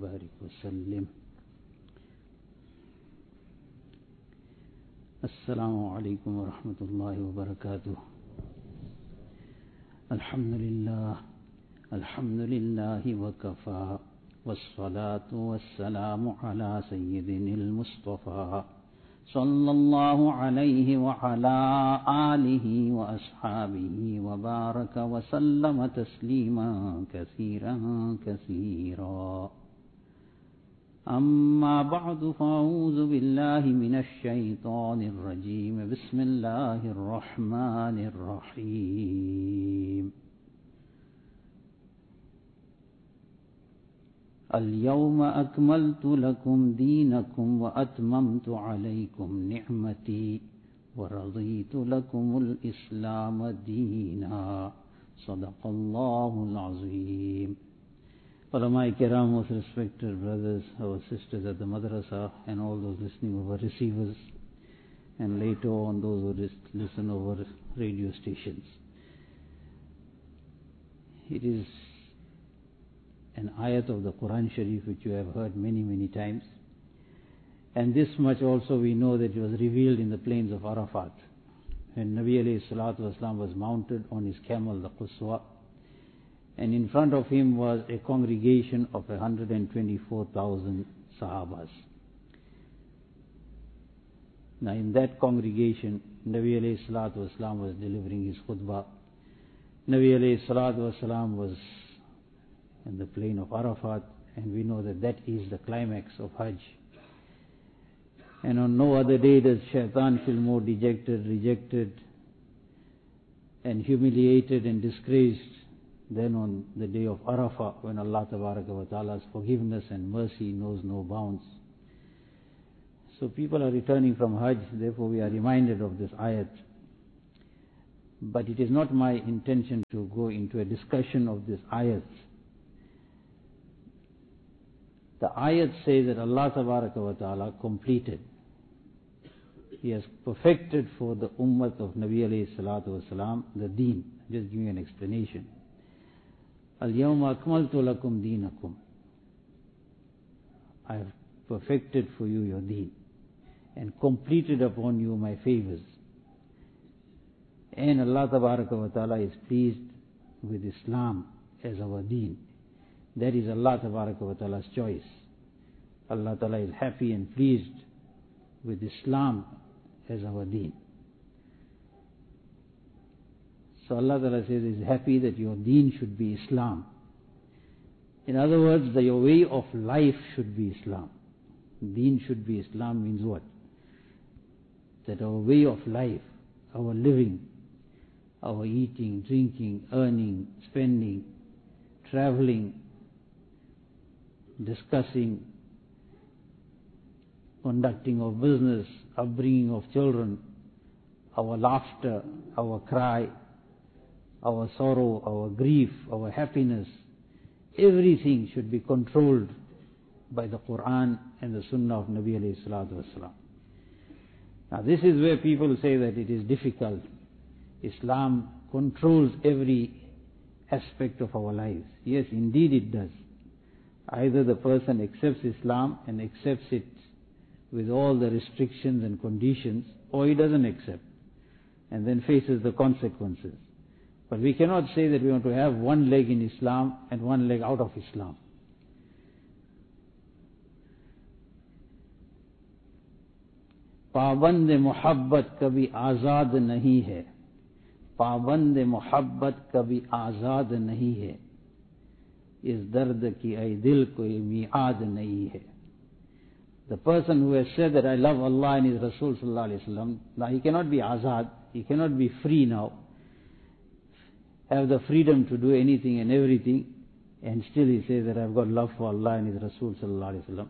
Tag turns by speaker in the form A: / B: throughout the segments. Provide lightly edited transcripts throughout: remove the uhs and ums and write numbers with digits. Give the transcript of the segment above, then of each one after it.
A: وبارك وسلم. السلام عليكم ورحمة الله وبركاته. الحمد لله وكفى، والصلاة والسلام على سيدنا المصطفى صلى الله عليه وعلى آله وأصحابه وبارك وسلم تسليما كثيرا كثيرا. أما بعد، فأعوذ بالله من الشيطان الرجيم. بسم الله الرحمن الرحيم. اليوم أكملت لكم دينكم وأتممت عليكم نعمتي ورضيت لكم الإسلام دينا. صدق الله العظيم. Ulama Kiram, most respected brothers, our sisters at the madrasa, and all those listening over receivers, and later on those who listen over radio stations. It is an ayat of the Quran Sharif which you have heard many, many times. And this much also we know that it was revealed in the plains of Arafat, when Nabi alayhi salatu wasalam was mounted on his camel, the Quswa, and in front of him was a congregation of 124,000 Sahabas. Now in that congregation, Nabi alayhi salatu wasalam was delivering his khutbah. Nabi alayhi salatu wasalam was in the plain of Arafat, and we know that that is the climax of Hajj. And on no other day does Shaitan feel more dejected, rejected, and humiliated and disgraced than on the day of Arafah, when Allah Tabaraka wa Ta'ala's forgiveness and mercy knows no bounds. So people are returning from Hajj, therefore we are reminded of this ayat. But it is not my intention to go into a discussion of this ayat. The ayat says that Allah Tabaraka wa Ta'ala completed. He has perfected for the ummah of Nabi alayhi salatu wasalam the deen. Just giving an explanation. Al-yawma akmaltu lakum deenakum. I have perfected for you your deen and completed upon you my favors. And Allah Tabaraka wa Ta'ala is pleased with Islam as our deen. That is Allah Tabaraka wa Ta'ala's choice. Allah Ta'ala is happy and pleased with Islam as our deen. So Allah Ta'ala says He is happy that your deen should be Islam. In other words, that your way of life should be Islam. Deen should be Islam means what? That our way of life, our living, our eating, drinking, earning, spending, traveling, discussing, conducting of business, upbringing of children, our laughter, our cry, our sorrow, our grief, our happiness, everything should be controlled by the Quran and the Sunnah of Nabi alayhi salatu wasalam. Now this is where people say that it is difficult. Islam controls every aspect of our lives. Yes, indeed it does. Either the person accepts Islam and accepts it with all the restrictions and conditions, or he doesn't accept and then faces the consequences. But we cannot say that we want to have one leg in Islam and one leg out of Islam. पाबंद मोहब्बत कभी आज़ाद नहीं है, पाबंद मोहब्बत कभी आज़ाद नहीं है, इस दर्द की ऐ दिल कोई मियाद नहीं है. The person who has said that I love Allah and His Rasul sallallahu alaihi wasallam, now he cannot be azad, he cannot be free now, have the freedom to do anything and everything, and still he says that I've got love for Allah and His Rasul sallallahu alaihi wasallam.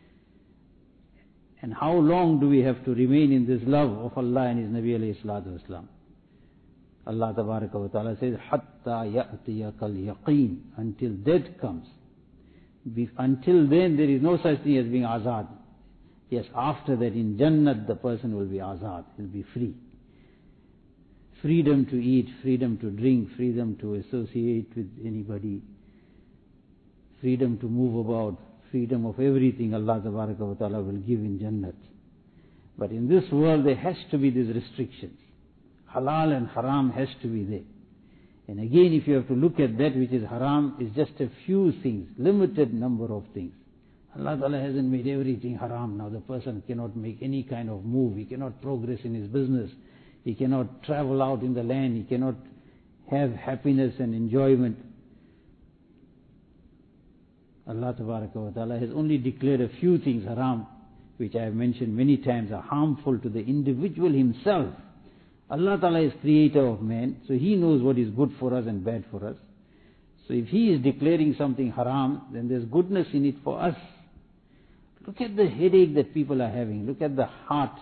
A: And how long do we have to remain in this love of Allah and His Nabi alayhi salatu wasalam? Allah Tabaraka wa Ta'ala says, Hatta ya'tiyakal yaqeen, until death comes. Until then there is no such thing as being azad. Yes, after that in Jannat the person will be azad, he will be free. Freedom to eat, freedom to drink, freedom to associate with anybody, freedom to move about, freedom of everything Allah Ta'ala will give in Jannat. But in this world there has to be these restrictions. Halal and haram has to be there. And again, if you have to look at that which is haram, is just a few things, limited number of things. Allah Ta'ala hasn't made everything haram. Now the person cannot make any kind of move, he cannot progress in his business, he cannot travel out in the land, he cannot have happiness and enjoyment. Allah Ta'ala has only declared a few things haram, which I have mentioned many times, are harmful to the individual himself. Allah Ta'ala is creator of man, so He knows what is good for us and bad for us. So if He is declaring something haram, then there's goodness in it for us. Look at the headache that people are having. Look at the heart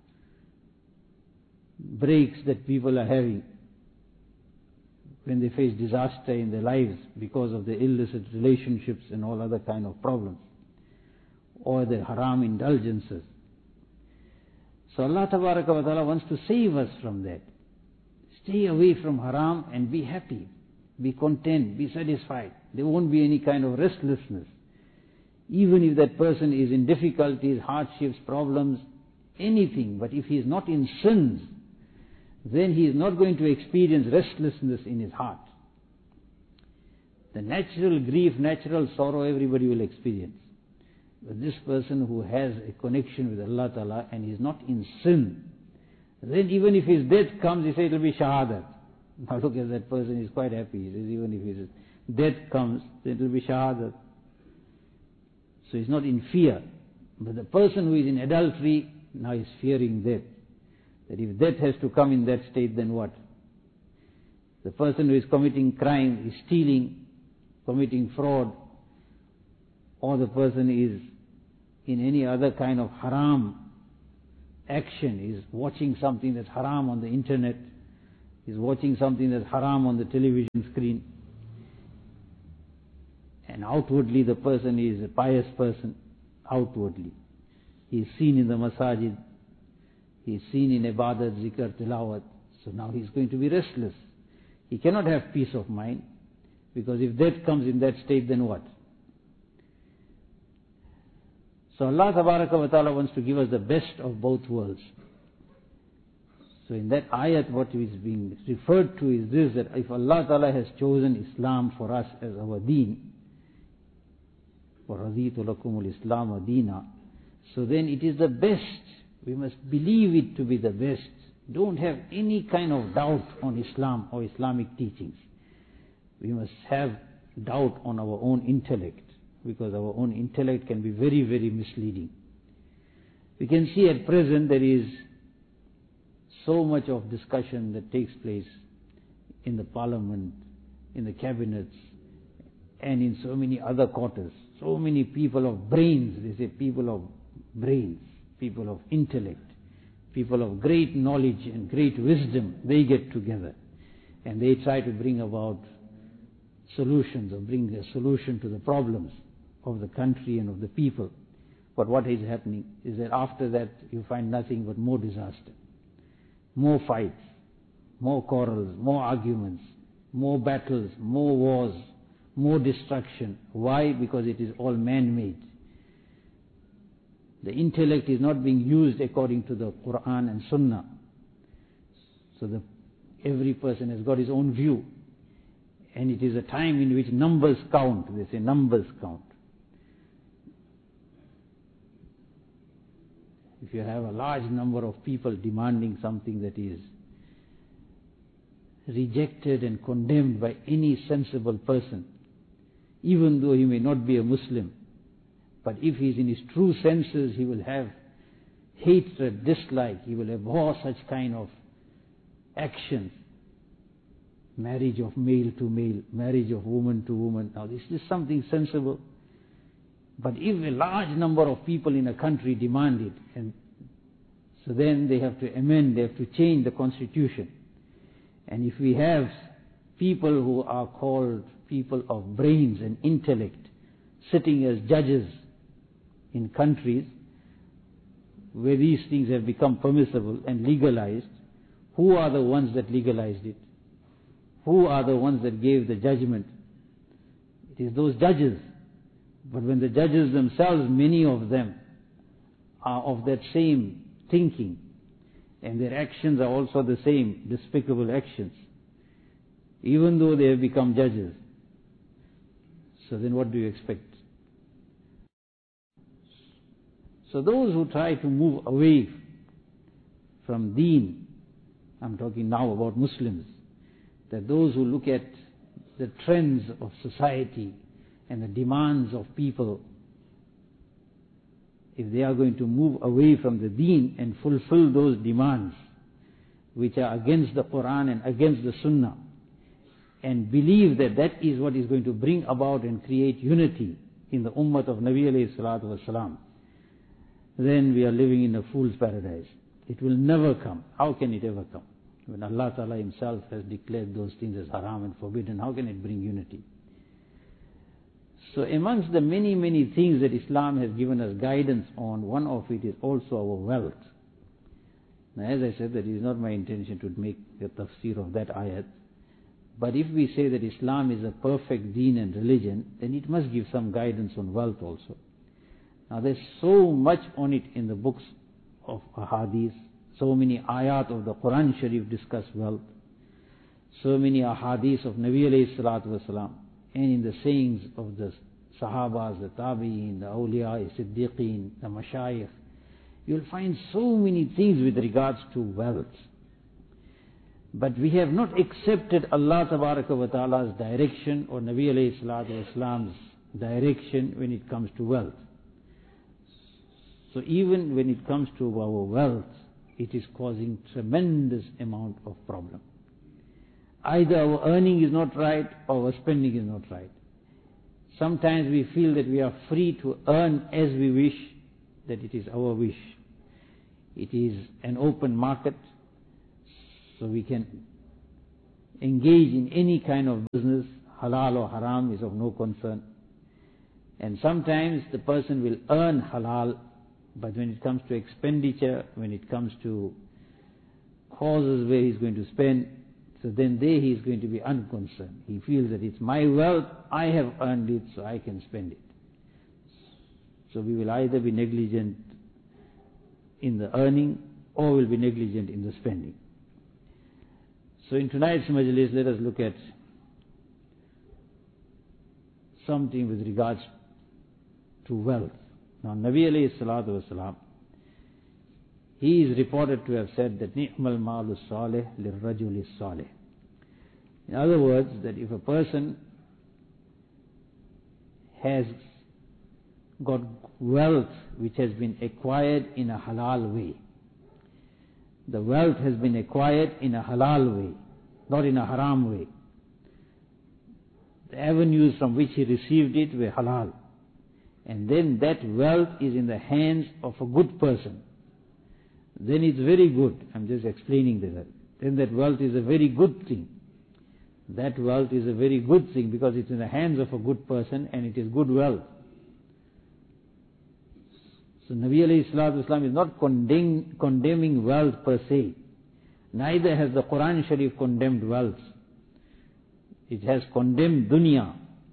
A: breaks that people are having when they face disaster in their lives because of the illicit relationships and all other kind of problems, or the haram indulgences. So Allah Ta'ala wants to save us from that. Stay away from haram and be happy, be content, be satisfied. There won't be any kind of restlessness. Even if that person is in difficulties, hardships, problems, anything, but if he is not in sins, then he is not going to experience restlessness in his heart. The natural grief, natural sorrow, everybody will experience. But this person who has a connection with Allah Ta'ala and is not in sin, then even if his death comes, he says it will be shahadat. Now look at that person, he's quite happy. He says even if his death comes, then it will be shahadat. So he's not in fear. But the person who is in adultery, now is fearing death. That if death has to come in that state, then what? The person who is committing crime, is stealing, committing fraud, or the person is in any other kind of haram action, is watching something that's haram on the internet, is watching something that's haram on the television screen, and outwardly the person is a pious person, outwardly. He is seen in the masajid, he is seen in ibadat, zikr, tilawat, so now he is going to be restless. He cannot have peace of mind, because if death comes in that state, then what? So Allah Ta'ala wants to give us the best of both worlds. So in that ayat, what is being referred to is this, that if Allah Ta'ala has chosen Islam for us as our deen, وَرَضِيتُ لَكُمُ الْإِسْلَامَ دِينًا, so then it is the best. We must believe it to be the best. Don't have any kind of doubt on Islam or Islamic teachings. We must have doubt on our own intellect, because our own intellect can be very, very misleading. We can see at present there is so much of discussion that takes place in the parliament, in the cabinets, and in so many other quarters. So many people of brains, they say people of brains, people of intellect, people of great knowledge and great wisdom, they get together and they try to bring about solutions, or bring a solution to the problems of the country and of the people. But what is happening is that after that you find nothing but more disaster, more fights, more quarrels, more arguments, more battles, more wars, more destruction. Why? Because it is all man-made. The intellect is not being used according to the Quran and Sunnah. So every person has got his own view. And it is a time in which numbers count. They say numbers count. If you have a large number of people demanding something that is rejected and condemned by any sensible person, even though he may not be a Muslim, but if he is in his true senses, he will have hatred, dislike, he will abhor such kind of actions. Marriage of male to male, marriage of woman to woman. Now this is something sensible. But if a large number of people in a country demand it, and so then they have to amend, they have to change the constitution. And if we have people who are called people of brains and intellect sitting as judges in countries where these things have become permissible and legalized, who are the ones that legalized it? Who are the ones that gave the judgment? It is those judges. But when the judges themselves, many of them, are of that same thinking, and their actions are also the same despicable actions, even though they have become judges, so then what do you expect? So those who try to move away from deen, I'm talking now about Muslims, that those who look at the trends of society and the demands of people, if they are going to move away from the deen and fulfill those demands which are against the Quran and against the Sunnah, and believe that that is what is going to bring about and create unity in the ummah of Nabi alayhi salatu wasalam, then we are living in a fool's paradise. It will never come. How can it ever come? When Allah Ta'ala Himself has declared those things as haram and forbidden, how can it bring unity? So amongst the many, many things that Islam has given us guidance on, one of it is also our wealth. Now, as I said, that is not my intention to make a tafsir of that ayat. But if we say that Islam is a perfect deen and religion, then it must give some guidance on wealth also. Now there's so much on it in the books of ahadith, so many ayat of the Quran Sharif discuss wealth, so many ahadith of Nabi alayhi salatu wasalam, and in the sayings of the Sahabas, the Tabi'in, the Awliya, the Siddiqeen, the Mashayikh, you'll find so many things with regards to wealth. But we have not accepted Allah Tabaraka wa Ta'ala's direction or Nabi alayhi salatu wasalam's direction when it comes to wealth. So even when it comes to our wealth, it is causing tremendous amount of problem. Either our earning is not right or our spending is not right. Sometimes we feel that we are free to earn as we wish, that it is our wish. It is an open market, so we can engage in any kind of business, halal or haram is of no concern. And sometimes the person will earn halal, but when it comes to expenditure, when it comes to causes where he's going to spend, so then there he is going to be unconcerned. He feels that it's my wealth, I have earned it, so I can spend it. So we will either be negligent in the earning or will be negligent in the spending. So in tonight's majlis, let us look at something with regards to wealth. Now, Nabi alayhi salatu wasalam, he is reported to have said that ni'mal malu salih lirrajuli salih. In other words, that if a person has got wealth which has been acquired in a halal way, the wealth has been acquired in a halal way, not in a haram way. The avenues from which he received it were halal. And then that wealth is in the hands of a good person. Then it's very good. I'm just explaining that. Then that wealth is a very good thing. That wealth is a very good thing because it's in the hands of a good person and it is good wealth. So Nabi alayhi salatu wasalam is not condemning wealth per se. Neither has the Quran Sharif condemned wealth. It has condemned dunya.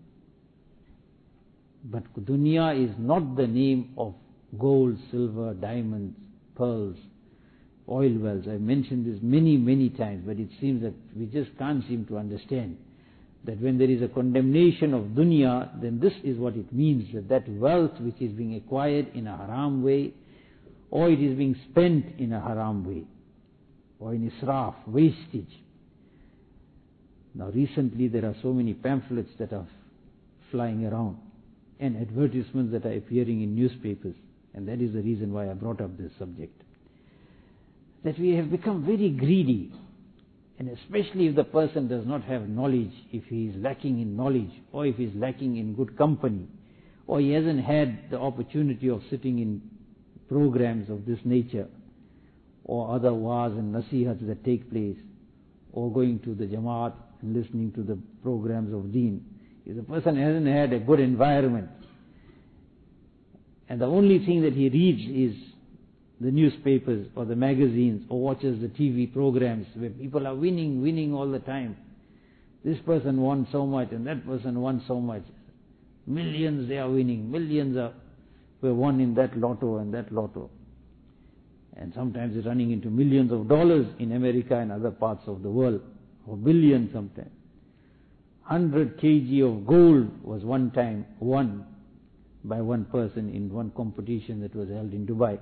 A: But dunya is not the name of gold, silver, diamonds, pearls, oil wells. I've mentioned this many, many times, but it seems that we just can't seem to understand that when there is a condemnation of dunya, then this is what it means, that wealth which is being acquired in a haram way, or it is being spent in a haram way, or in israf, wastage. Now recently there are so many pamphlets that are flying around and advertisements that are appearing in newspapers, and that is the reason why I brought up this subject. That we have become very greedy, and especially if the person does not have knowledge, if he is lacking in knowledge, or if he is lacking in good company, or he hasn't had the opportunity of sitting in programs of this nature, or other wa'az and nasihats that take place, or going to the Jamaat and listening to the programs of deen. If the person hasn't had a good environment, and the only thing that he reads is the newspapers or the magazines or watches the TV programs where people are winning all the time. This person won so much and that person won so much. Millions they are winning. Were won in that lotto and that lotto. And sometimes it's running into millions of dollars in America and other parts of the world, or billions sometimes. 100 kg of gold was one time won by one person in one competition that was held in Dubai,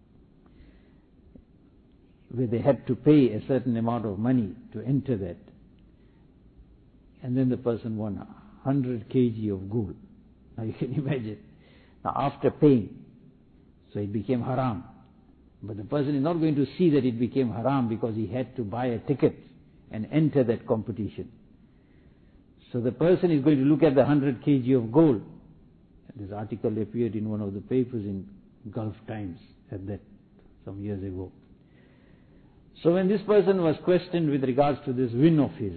A: where they had to pay a certain amount of money to enter that. And then the person won 100 kg of gold. Now you can imagine. Now after paying, so it became haram. But the person is not going to see that it became haram because he had to buy a ticket and enter that competition. So the person is going to look at the 100 kg of gold. This article appeared in one of the papers in Gulf Times at that some years ago. So when this person was questioned with regards to this win of his,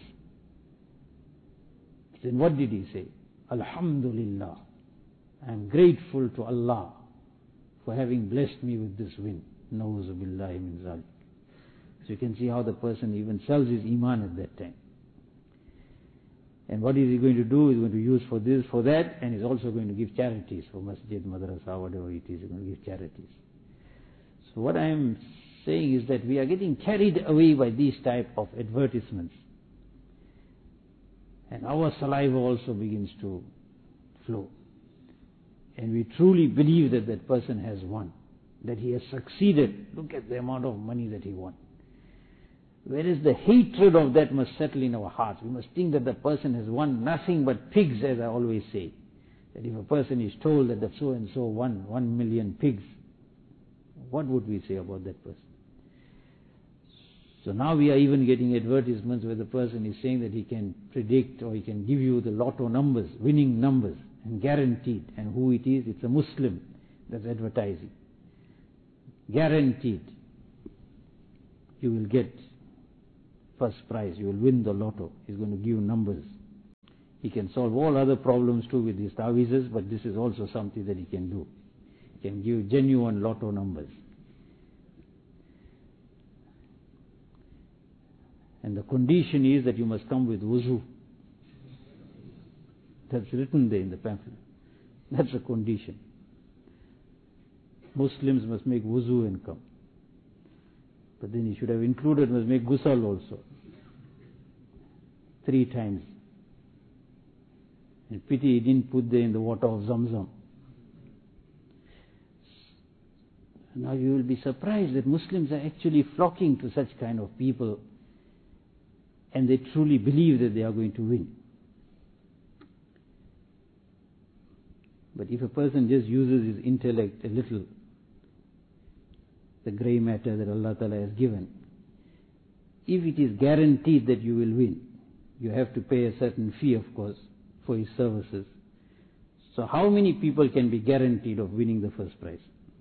A: then what did he say? Alhamdulillah, I am grateful to Allah for having blessed me with this win. Nauzu billahi min zalik. So you can see how the person even sells his iman at that time. And what is he going to do? He's going to use for this, for that, and he's also going to give charities for masjid, madrasa, whatever it is, he's going to give charities. So what I am saying is that we are getting carried away by these type of advertisements. And our saliva also begins to flow. And we truly believe that that person has won, that he has succeeded. Look at the amount of money that he won. Whereas the hatred of that must settle in our hearts. We must think that the person has won nothing but pigs, as I always say. That if a person is told that the so-and-so won 1 million pigs, what would we say about that person? So now we are even getting advertisements where the person is saying that he can predict or he can give you the lotto numbers, winning numbers, and guaranteed. And who it is? It's a Muslim that's advertising. Guaranteed. You will get first prize, you will win the lotto. He's going to give you numbers. He can solve all other problems too with his ta'weezes, but this is also something that he can do. He can give genuine lotto numbers. And the condition is that you must come with wuzu. That's written there in the pamphlet. That's a condition. Muslims must make wuzu and come. But then he should have included, must make ghusl also. 3 times. And pity he didn't put there in the water of Zamzam. Now you will be surprised that Muslims are actually flocking to such kind of people, and they truly believe that they are going to win. But if a person just uses his intellect a little, the grey matter that Allah Ta'ala has given, if it is guaranteed that you will win, you have to pay a certain fee, of course, for his services. So how many people can be guaranteed of winning the first prize?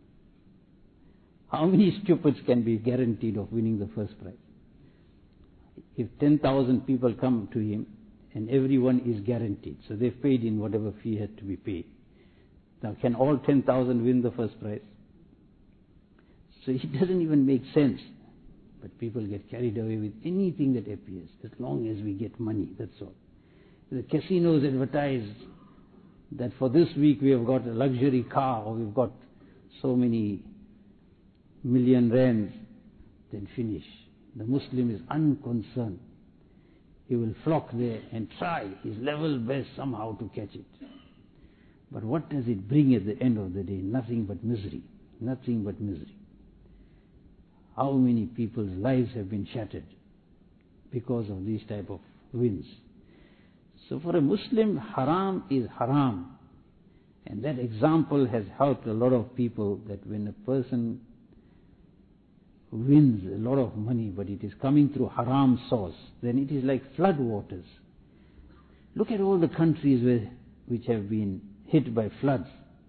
A: How many stupids can be guaranteed of winning the first prize? If 10,000 people come to him and everyone is guaranteed, so they've paid in whatever fee had to be paid. Now can all 10,000 win the first prize? So it doesn't even make sense. But people get carried away with anything that appears, as long as we get money, that's all. The casinos advertise that for this week we have got a luxury car, or we've got so many million rands, then finish. The Muslim is unconcerned. He will flock there and try his level best somehow to catch it. But what does it bring at the end of the day? Nothing but misery. Nothing but misery. How many people's lives have been shattered because of these type of wins? So for a Muslim, haram is haram. And that example has helped a lot of people, that when a person wins a lot of money, but it is coming through haram source, then it is like flood waters. Look at all the countries which have been hit by floods.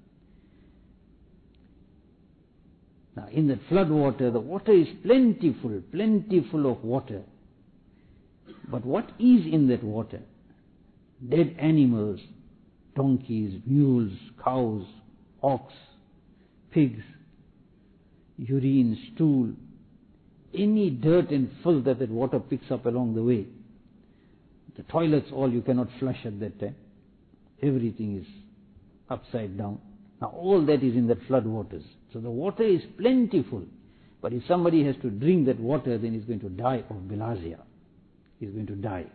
A: Now in that flood water, the water is plentiful of water. But what is in that water? Dead animals, donkeys, mules, cows, ox, pigs, urine, stool, any dirt and filth that water picks up along the way. The toilets, all you cannot flush at that time. Everything is upside down. Now all that is in that flood waters. So the water is plentiful. But if somebody has to drink that water, then he's going to die of bilharzia. He's going to die.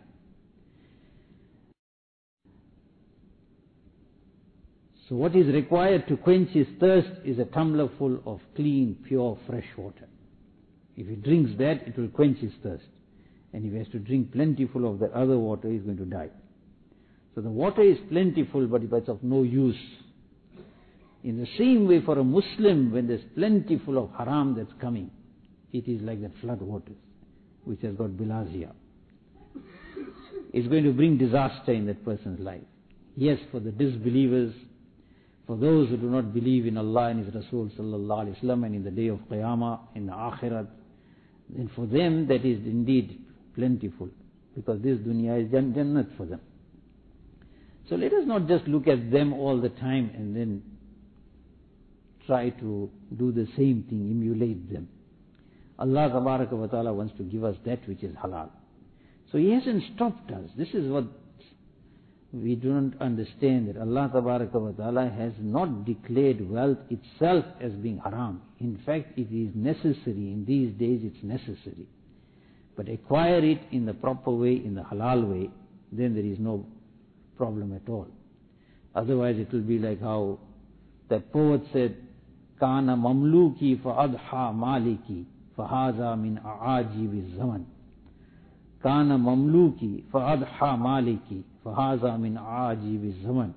A: So what is required to quench his thirst is a tumbler full of clean, pure, fresh water. If he drinks that, it will quench his thirst. And if he has to drink plentiful of the other water, he's going to die. So the water is plentiful, but it's of no use. In the same way, for a Muslim, when there's plentiful of haram that's coming, it is like that flood waters, which has got bilharzia. It's going to bring disaster in that person's life. Yes, for the disbelievers, for those who do not believe in Allah and His Rasul sallallahu alaihi wasallam and in the day of Qiyamah, in the Akhirat, then for them that is indeed plentiful, because this dunya is Jannat for them. So let us not just look at them all the time and then try to do the same thing, emulate them. Allah Tabaraka wa Ta'ala wants to give us that which is halal. So He hasn't stopped us. This is what we do not understand, that Allah Tabaraka wa Ta'ala has not declared wealth itself as being haram. In fact, it is necessary. In these days it's necessary. But acquire it in the proper way, in the halal way, then there is no problem at all. Otherwise it will be like how that poet said, Kana mamluki fa adha maliki fa haza min a'ajibi zaman. Kana mamluki fa adha maliki fa haza min a'ajibi zaman.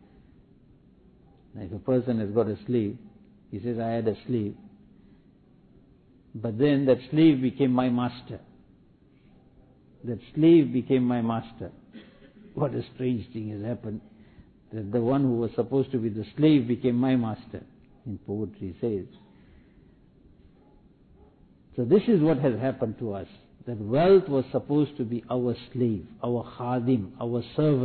A: If a person has got a slave, he says, I had a slave, but then that slave became my master. That slave became my master. What a strange thing has happened, that the one who was supposed to be the slave became my master, in poetry says. So this is what has happened to us, that wealth was supposed to be our slave, our khadim, our servant.